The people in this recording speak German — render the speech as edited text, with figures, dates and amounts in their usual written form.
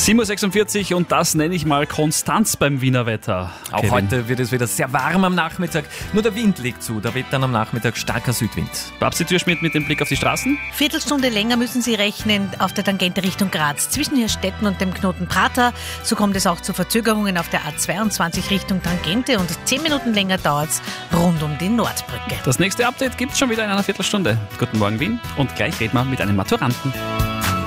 7.46 Uhr und das nenne ich mal Konstanz beim Wiener Wetter. Auch Kevin. heute wird es wieder sehr warm am Nachmittag. Nur der Wind legt zu. Da weht dann am Nachmittag starker Südwind. Babsi Türschmidt mit dem Blick auf die Straßen. Viertelstunde länger müssen Sie rechnen auf der Tangente Richtung Graz zwischen Hirstetten und dem Knoten Prater. So kommt es auch zu Verzögerungen auf der A22 Richtung Tangente und 10 Minuten länger dauert es rund um die Nordbrücke. Das nächste Update gibt es schon wieder in einer Viertelstunde. Guten Morgen Wien und gleich reden wir mit einem Maturanten.